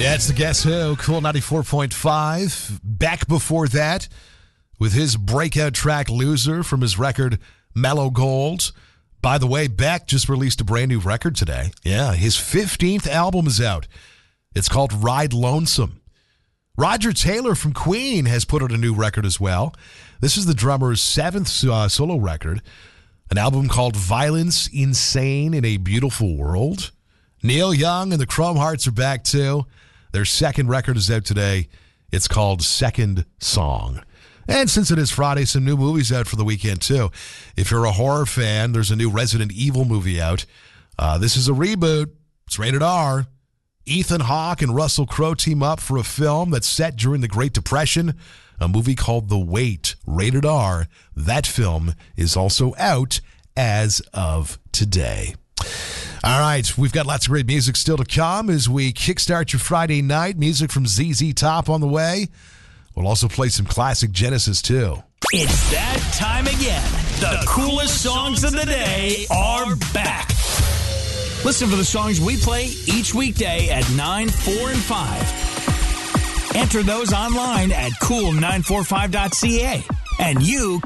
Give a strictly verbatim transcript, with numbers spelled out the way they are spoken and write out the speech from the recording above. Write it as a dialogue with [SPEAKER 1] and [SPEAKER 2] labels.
[SPEAKER 1] Yeah, it's the Guess Who, Cool ninety-four point five. Back before that with his breakout track Loser from his record Mellow Gold. By the way, Beck just released a brand new record today. Yeah, his fifteenth album is out. It's called Ride Lonesome. Roger Taylor from Queen has put out a new record as well. This is the drummer's seventh uh, solo record, an album called Violence Insane in a Beautiful World. Neil Young and the Chrome Hearts are back too. Their second record is out today. It's called Second Song. And since it is Friday, some new movies out for the weekend too. If you're a horror fan, there's a new Resident Evil movie out. Uh, this is a reboot. It's rated R. Ethan Hawke and Russell Crowe team up for a film that's set during the Great Depression, a movie called The Wait, rated R. That film is also out as of today. All right, we've got lots of great music still to come as we kickstart your Friday night. Music from Z Z Top on the way. We'll also play some classic Genesis, too.
[SPEAKER 2] It's that time again. The coolest songs of the day are back. Listen for the songs we play each weekday at nine, four, and five. Enter those online at cool nine four five dot c a. And you